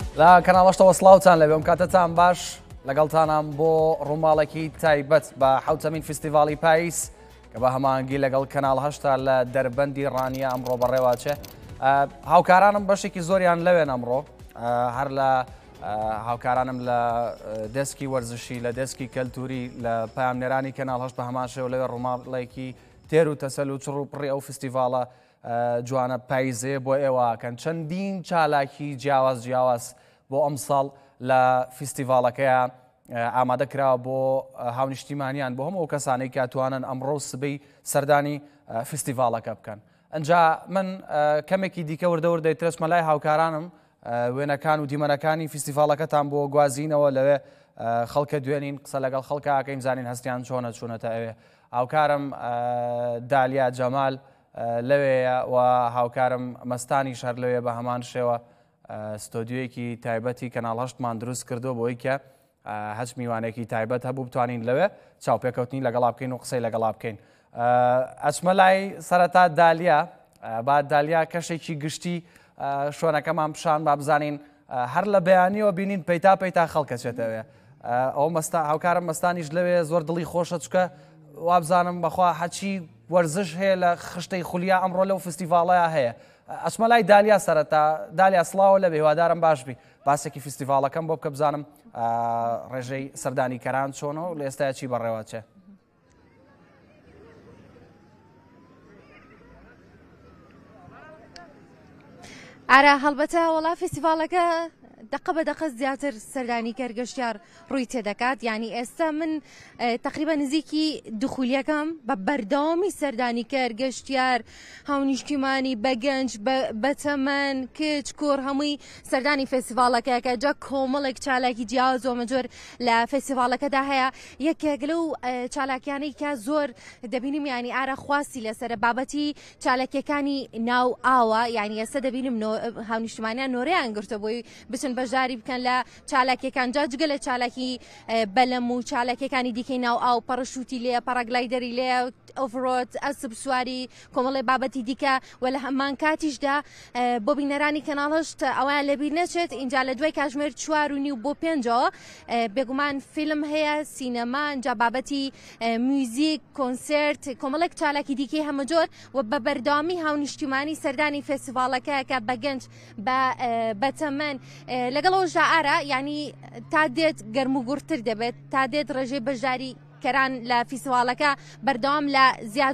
لە کەناڵەشتەوە سڵاوتان لەبێ ئەم کاتتان باش لەگەڵتانم بۆ ڕووماڵێکی تایبەت بە حوتەمین فستیڤاڵی پاییس کە بە هەمانگی لەگەڵ کەناڵ هەشتا لە دەربەندی ڕانیە ئەمڕۆ بەڕێواچێ هاوکارانم بەشێکی زۆریان لەوێن ئەمڕۆ هەر لە هاوکارانم لە دەسکی وەرزشی لە دەسکی کەلتوری لە پامنێرانی کەناڵ هەشت بە هەمان شێوە لەوێ ڕووماڵێکی تێر و تەسەل و چڕ و پڕی ئەو فستیڤاڵە جوانە پاییزێ بۆ ئێوەکەن چەندین چالاکی جیاواز بۆ ئەم ساڵ لە فستیڤاڵەکەیە ئامادە کراوە بۆ هاونیشتیمانیان بۆ هەموو کەسانێک کاتوانن ئەمڕۆ سبەی سەردانی فستیڤاڵەکە بکەن. ئەنجا من کەمێکی دیکە وردەوردەی ترسمە لای هاوکارانم وێنەکان و دیمەنەکانی فستیڤاڵەکەتان بۆ گوازینەوە لەوێ خەڵکە دوێنین قسە لەگەڵ خەڵکەکەین زانین هەستیان چۆنە چوونەتە ئەوێ. هاوکارم دالیا جەمال لەوەیە و هاوکارم مەستانی شەر لەوێ بە هەمان شێوە ستۆدیۆیەکی تایبەتی کەناڵ هەشتمان دروست کردو بۆی کە هەچ میوانێکی تایبەت هەبوو بتوانین لەوێ چاوپێکەوتنی لەگەڵا بکەین و قسەی لەگەڵا بکەین. ئەچمە لای سەرەتا دالیا با دالیا کەشێکی گشتی شوێنەکەمان پیشان با بزانین هەر لە بەیانیەوە بینین پەیتا خەڵکەچێتەوێ. ئەو هاوکارم مەستانیش لەوێ زۆر دڵی خۆشە چکە وابزانم بەخوا هەچی وەرزش هەیە لە خشتەی خولیا ئەمڕۆ لەو فستیڤاڵەیە هەیە. ئەچمە لای دالیا سەرەتا دالیا سڵاوە لەبێ هیوادارم باشبی باسێکی فستیڤاڵەکەم بۆ بکە بزانم ڕێژەی سەردانی کەران چۆنەوە لە ئێستاە چی بەڕێوەچێ. ئارە هەڵبەتە وەڵا فستیڤاڵەکە دقە بە دقە زیاتر سەردانی کەرگەشتیار ڕووی تێدەکات. یعنی ئێستا من تقریبا نزیکی دخولیەکەم بە بەردەوامی سەردانی کەرگەشتیار هاونیشتیمانی بەگەنج بەتەمەن کچ کوڕ هەمووی سەردانی فستیڤاڵەکەیەکە جا کۆمەڵێک چالاکی جیاواز و مەجۆر لە فستیڤاڵەکەدا هەیە. یەکێک لەو چالاکیانەی کە زۆر دەبینیم ینی ئارە خواستی لەسەر بابەتی چالاکیەکانی ناو ئاوە. یعنی ئێستا دەبینیم هاونیشتیمانیان نۆرەیان گرتە بۆی بچن بەشداری بکەن لە چالاکیەکان جاجگە لە چالاکی بەلەم و چالاکیەکانی دیکەی ناو ئاو پەڕەشوتی لێ پەڕەگلایدەری لێ ئۆڤڕۆت ئەسب سواری کۆمەڵی بابەتی دیکە و لە هەمان کاتیشدا بۆ بینەرانی کەناڵ هەشت ئەویان لەبیر نەچێت اینجا لە دوای کاتژمێر 4:30 بۆ 5 بێگومان فیلم هەیە سینەما اینجا بابەتی میوزیک کۆنسرت کۆمەڵێک چالاکی دیکەی هەمەجۆر و بە بەردەوامی هاونیشتیمانی سەردانی فستیڤاڵەکەیەکە بەگەنج بەتەمەن لەگەڵەوەشدا ئارە ینی تا دێت گەرم و گورتر دەبێت تا دێت ڕێژەی بەشداری کەران لە فستیڤاڵەکە بەردەوام لە زیاد